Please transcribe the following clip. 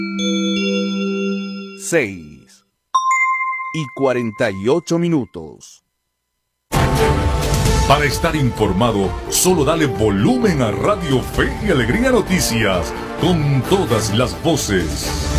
6:48. Para estar informado, solo dale volumen a Radio Fe y Alegría Noticias, con todas las voces.